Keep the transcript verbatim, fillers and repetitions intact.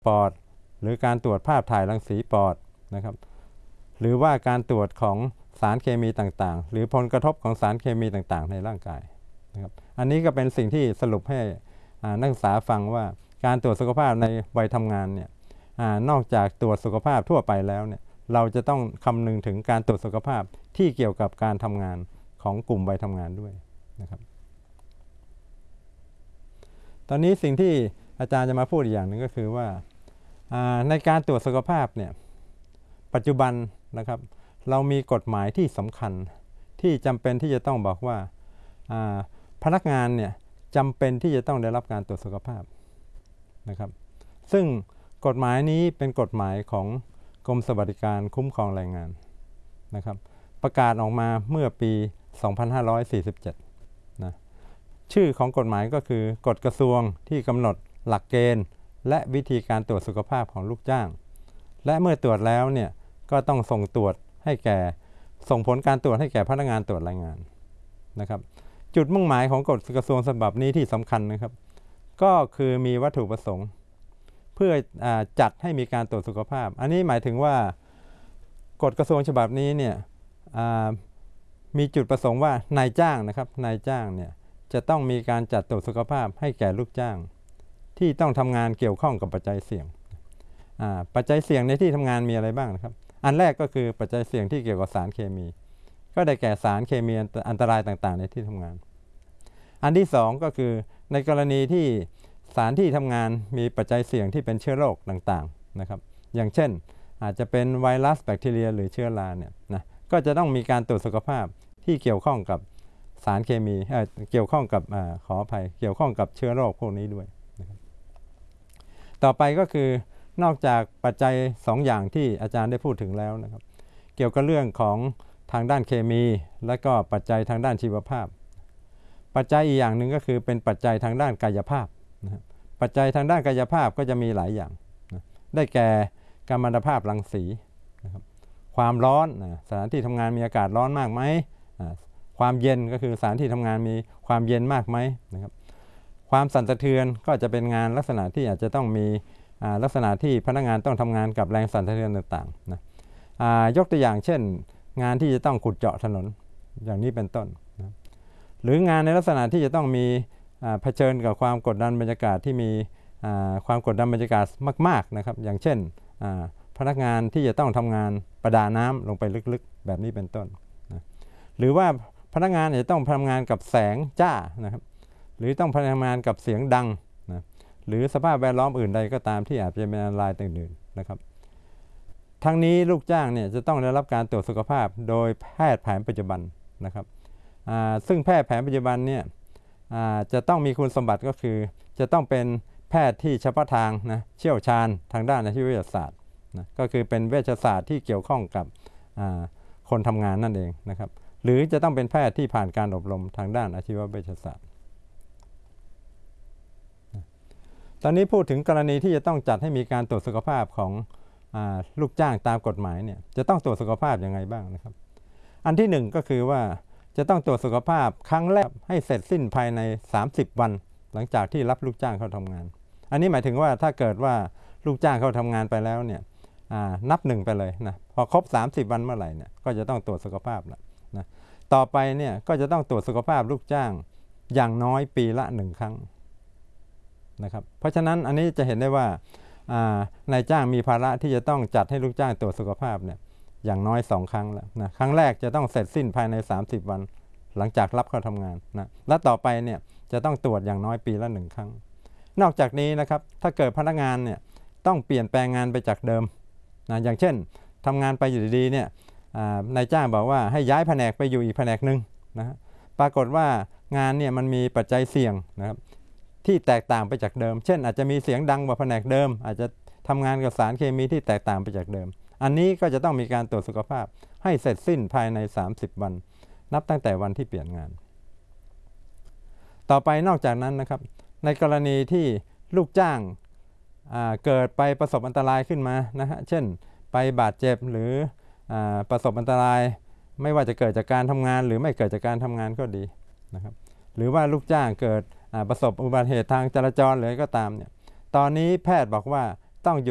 ปอดหรือการตรวจภาพถ่ายรังสีปอดนะครับหรือว่าการตรวจของสารเคมีต่างๆหรือผลกระทบของสารเคมีต่างๆในร่างกายนะครับอันนี้ก็เป็นสิ่งที่สรุปให้นักศึกษาฟังว่าการตรวจสุขภาพในวัยทำงานเนี่ยนอกจากตรวจสุขภาพทั่วไปแล้วเนี่ยเราจะต้องคำนึงถึงการตรวจสุขภาพที่เกี่ยวกับการทำงานของกลุ่มวัยทำงานด้วยนะครับตอนนี้สิ่งที่อาจารย์จะมาพูดอีกอย่างหนึ่งก็คือว่าในการตรวจสุขภาพเนี่ยปัจจุบันนะครับเรามีกฎหมายที่สำคัญที่จำเป็นที่จะต้องบอกว่าพนักงานเนี่ยจำเป็นที่จะต้องได้รับการตรวจสุขภาพนะครับซึ่งกฎหมายนี้เป็นกฎหมายของกรมสวัสดิการคุ้มครองแรงงานนะครับประกาศออกมาเมื่อปี สองพันห้าร้อยสี่สิบเจ็ด นะชื่อของกฎหมายก็คือกฎกระทรวงที่กำหนดหลักเกณฑ์และวิธีการตรวจสุขภาพของลูกจ้างและเมื่อตรวจแล้วเนี่ยก็ต้องส่งตรวจให้แก่ส่งผลการตรวจให้แก่พนักงานตรวจรายงานนะครับจุดมุ่งหมายของกฎกระทรวงฉบับนี้ที่สำคัญนะครับก็คือมีวัตถุประสงค์เพื่ออจัดให้มีการตรวจสุขภาพอันนี้หมายถึงว่ากฎกระทรวงฉบับนี้เนี่ยมีจุดประสงค์ว่านายจ้างนะครับนายจ้างเนี่ยจะต้องมีการจัดตรวจสุขภาพให้แก่ลูกจ้างที่ต้องทำงานเกี่ยวข้องกับปัจจัยเสี่ยงปัจจัยเสี่ยงในที่ทำงานมีอะไรบ้างนะครับอันแรกก็คือปัจจัยเสี่ยงที่เกี่ยวกับสารเคมีก็ได้แก่สารเคมีอันตรายต่างๆในที่ทำงานอันที่สองก็คือในกรณีที่สารที่ทำงานมีปัจจัยเสี่ยงที่เป็นเชื้อโรคต่างๆนะครับอย่างเช่นอาจจะเป็นไวรัสแบคทีเรียหรือเชื้อราเนี่ยนะก็จะต้องมีการตรวจสุขภาพที่เกี่ยวข้องกับสารเคมีเอ่อเกี่ยวข้องกับอ่าขออภัยเกี่ยวข้องกับเชื้อโรคพวกนี้ด้วยนะครับต่อไปก็คือนอกจากปัจจัยสองอย่างที่อาจารย์ได้พูดถึงแล้วนะครับเกี่ยวกับเรื่องของทางด้านเคมีและก็ปัจจัยทางด้านชีวภาพปัจจัยอีกอย่างหนึ่งก็คือเป็นปัจจัยทางด้านกายภาพนะปัจจัยทางด้านกายภาพก็จะมีหลายอย่างนะได้แก่กัมมันตภาพรังสีนะครับความร้อนนะสถานที่ทำงานมีอากาศร้อนมากไหมความเย็นก็คือสถานที่ทำงานมีความเย็นมากไหมนะครับความสั่นสะเทือนก็จะเป็นงานลักษณะที่อาจจะต้องมีลักษณะที่พนักงานต้องทำงานกับแรงสั่นสะเทือนต่างๆนะยกตัวอย่างเช่นงานที่จะต้องขุดเจาะถนนอย่างนี้เป็นต้นนะหรืองานในลักษณะที่จะต้องมีเผชิญกับความกดดันบรรยากาศที่มีความกดดันบรรยากาศมากๆนะครับอย่างเช่นพนักงานที่จะต้องทำงานประดาน้ำลงไปลึกๆแบบนี้เป็นต้นนะหรือว่าพนักงานจะต้องทำงานกับแสงจ้านะครับหรือต้องทำงานกับเสียงดังนะหรือสภาพแวดล้อมอื่นใดก็ตามที่อาจจะเป็นอันตรายต่างๆนะครับทั้งนี้ลูกจ้างเนี่ยจะต้องได้รับการตรวจสุขภาพโดยแพทย์แผนปัจจุบันนะครับซึ่งแพทย์แผนปัจจุบันเนี่ยจะต้องมีคุณสมบัติก็คือจะต้องเป็นแพทย์ที่เฉพาะทางนะเชี่ยวชาญทางด้านอาชีววิทยาศาสตร์นะก็คือเป็นเวชศาสตร์ที่เกี่ยวข้องกับคนทำงานนั่นเองนะครับหรือจะต้องเป็นแพทย์ที่ผ่านการอบรมทางด้านอาชีวเวชศาสตร์ตอนนี้พูดถึงกรณีที่จะต้องจัดให้มีการตรวจสุขภาพของลูกจ้างตามกฎหมายเนี่ยจะต้องตรวจสุขภาพยังไงบ้างนะครับอันที่หนึ่งก็คือว่าจะต้องตรวจสุขภาพครั้งแรกให้เสร็จสิ้นภายในสามสิบวันหลังจากที่รับลูกจ้างเข้าทำงานอันนี้หมายถึงว่าถ้าเกิดว่าลูกจ้างเข้าทำงานไปแล้วเนี่ยนับหนึ่งไปเลยนะพอครบสามสิบวันเมื่อไหร่เนี่ยก็จะต้องตรวจสุขภาพแล้วนะต่อไปเนี่ยก็จะต้องตรวจสุขภาพลูกจ้างอย่างน้อยปีละหนึ่งครั้งนะครับเพราะฉะนั้นอันนี้จะเห็นได้ว่านายจ้างมีภาระที่จะต้องจัดให้ลูกจ้างตรวจสุขภาพเนี่ยอย่างน้อยสองครั้งแล้วนะครั้งแรกจะต้องเสร็จสิ้นภายในสามสิบวันหลังจากรับเข้าทำงานนะและต่อไปเนี่ยจะต้องตรวจอย่างน้อยปีละหนึ่งครั้งนอกจากนี้นะครับถ้าเกิดพนักงานเนี่ยต้องเปลี่ยนแปลงงานไปจากเดิมนะอย่างเช่นทำงานไปอยู่ดีๆเนี่ยนายจ้างบอกว่าให้ย้ายแผนกไปอยู่อีกแผนกหนึ่งนะปรากฏว่างานเนี่ยมันมีปัจจัยเสี่ยงนะครับที่แตกต่างไปจากเดิมเช่นอาจจะมีเสียงดังกว่าแผนกเดิมอาจจะทำงานกับสารเคมีที่แตกต่างไปจากเดิมอันนี้ก็จะต้องมีการตรวจสุขภาพให้เสร็จสิ้นภายในสามสิบวันนับตั้งแต่วันที่เปลี่ยนงานต่อไปนอกจากนั้นนะครับในกรณีที่ลูกจ้างเกิดไปประสบอันตรายขึ้นมานะฮะเช่นไปบาดเจ็บหรือประสบอันตรายไม่ว่าจะเกิดจากการทำงานหรือไม่เกิดจากการทำงานก็ดีนะครับหรือว่าลูกจ้างเกิดประสบอุบัติเหตุทางจราจรหรือก็ตามเนี่ยตอนนี้แพทย์บอกว่าต้องหยุด